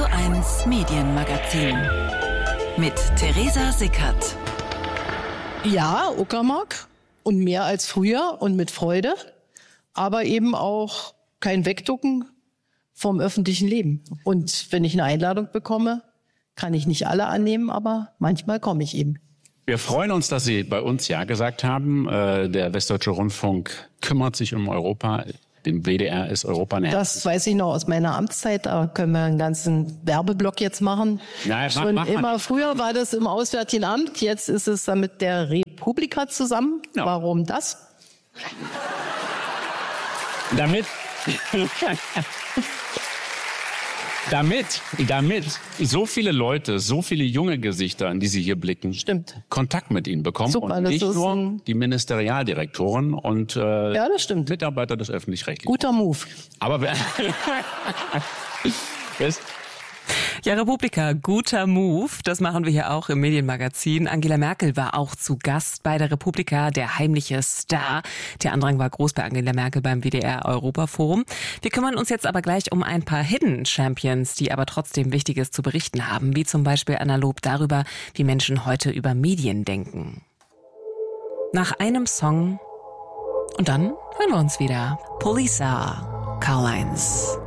Radio1 Medienmagazin mit Theresa Sickert. Ja, Uckermark und mehr als früher und mit Freude, aber eben auch kein Wegducken vom öffentlichen Leben. Und wenn ich eine Einladung bekomme, kann ich nicht alle annehmen, aber manchmal komme ich eben. Wir freuen uns, dass Sie bei uns Ja gesagt haben. Der Westdeutsche Rundfunk kümmert sich um Europa. Dem WDR ist Europa näher. Das weiß ich noch aus meiner Amtszeit. Da können wir einen ganzen Werbeblock jetzt machen. Ja, Schon immer früher war das im Auswärtigen Amt. Jetzt ist es dann mit der Republika zusammen. Ja. Warum das? Damit so viele Leute, so viele junge Gesichter, an die Sie hier blicken, Kontakt mit Ihnen bekommen. Super, und nicht nur die Ministerialdirektoren und ja, das stimmt. Mitarbeiter des Öffentlich-Rechtlichen. Guter Move. Aber Ja, Republika, guter Move. Das machen wir hier auch im Medienmagazin. Angela Merkel war auch zu Gast bei der Republika, der heimliche Star. Der Andrang war groß bei Angela Merkel beim WDR Europaforum. Wir kümmern uns jetzt aber gleich um ein paar Hidden Champions, die aber trotzdem Wichtiges zu berichten haben, wie zum Beispiel Anna Lob darüber, wie Menschen heute über Medien denken. Nach einem Song und dann hören wir uns wieder. Polisa, Karl-Heinz.